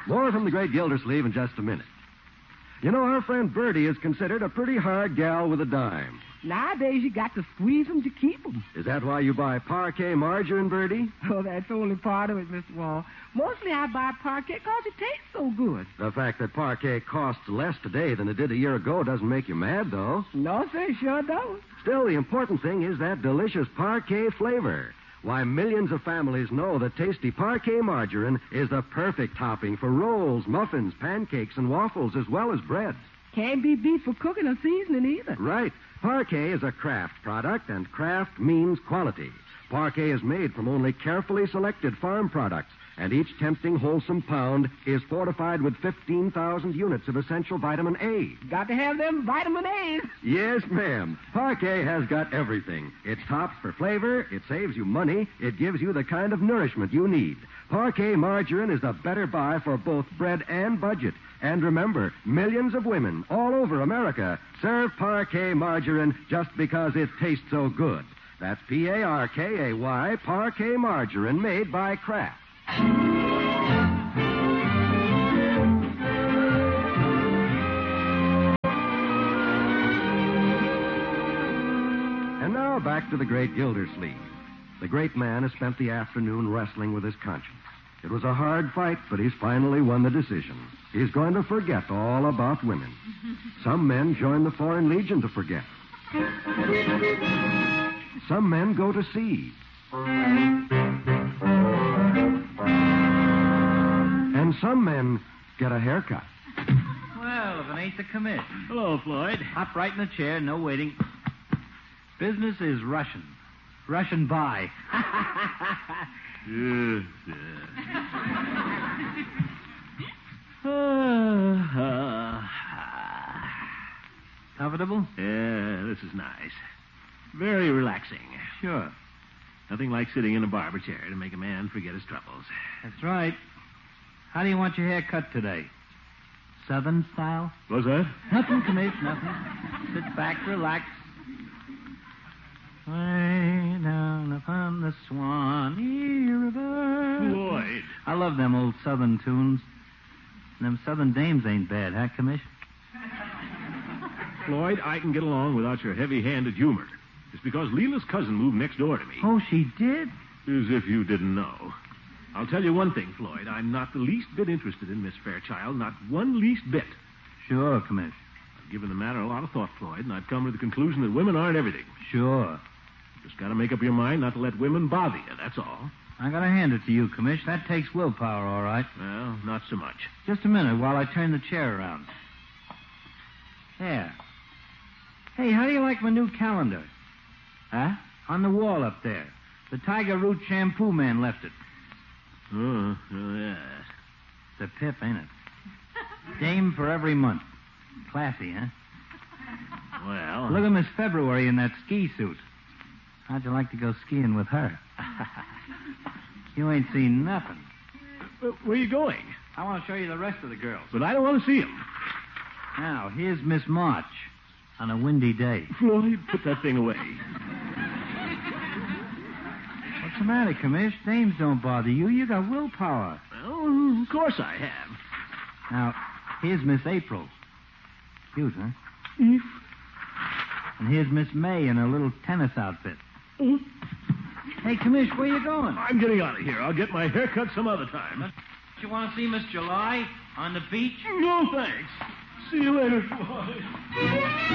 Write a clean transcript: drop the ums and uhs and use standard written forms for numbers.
More from the great Gildersleeve in just a minute. You know, our friend Bertie is considered a pretty hard gal with a dime. Nowadays, you got to squeeze 'em to keep 'em. Is that why you buy Parquet margarine, Bertie? Oh, that's only part of it, Mr. Wall. Mostly I buy Parquet because it tastes so good. The fact that Parquet costs less today than it did a year ago doesn't make you mad, though. No, sir, sure don't. Still, the important thing is that delicious Parquet flavor. Why, millions of families know that tasty Parquet margarine is the perfect topping for rolls, muffins, pancakes, and waffles, as well as bread. Can't be beat for cooking or seasoning either. Right. Parquet is a Kraft product, and Kraft means quality. Parquet is made from only carefully selected farm products, and each tempting, wholesome pound is fortified with 15,000 units of essential vitamin A. Got to have them vitamin A's. Yes, ma'am. Parquet has got everything. It tops for flavor, it saves you money, it gives you the kind of nourishment you need. Parquet margarine is the better buy for both bread and budget. And remember, millions of women all over America serve Parquet margarine just because it tastes so good. That's Parkay, Parquet margarine made by Kraft. And now back to the great Gildersleeve. The great man has spent the afternoon wrestling with his conscience. It was a hard fight, but he's finally won the decision. He's going to forget all about women. Some men join the Foreign Legion to forget. Some men go to sea. And some men get a haircut. Well, if it ain't the commish. Hello, Floyd. Hop right in the chair, no waiting. Business is Russian. Russian by. Yes, Comfortable? Yeah, this is nice. Very relaxing. Sure. Nothing like sitting in a barber chair to make a man forget his troubles. That's right. How do you want your hair cut today? Southern style? What's that? Nothing, commish, nothing. Sit back, relax. Way down upon the Swanee River. Floyd. I love them old Southern tunes. And them Southern dames ain't bad, huh, commish? Floyd, I can get along without your heavy-handed humor. It's because Leela's cousin moved next door to me. Oh, she did? As if you didn't know. I'll tell you one thing, Floyd. I'm not the least bit interested in Miss Fairchild. Not one least bit. Sure, commish. I've given the matter a lot of thought, Floyd, and I've come to the conclusion that women aren't everything. Sure. Just got to make up your mind not to let women bother you, that's all. I gotta hand it to you, commish. That takes willpower, all right. Well, not so much. Just a minute while I turn the chair around. There. Hey, how do you like my new calendar? Huh? On the wall up there. The Tiger Root shampoo man left it. Oh, yes. It's a pip, ain't it? Dame for every month. Classy, huh? Well... Look at Miss February in that ski suit. How'd you like to go skiing with her? You ain't seen nothing. Where you going? I want to show you the rest of the girls. But I don't want to see him. Now, here's Miss March on a windy day. Floyd, put that thing away. What's the matter, commish? Dames don't bother you. You got willpower. Well, of course I have. Now, here's Miss April. Cute, huh? If... And here's Miss May in her little tennis outfit. Hey, commish, where you going? I'm getting out of here. I'll get my hair cut some other time. You want to see Miss July on the beach? No, thanks. See you later, Floyd.